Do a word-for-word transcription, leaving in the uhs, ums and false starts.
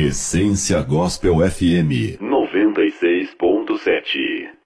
Essência Gospel F M noventa e seis ponto sete.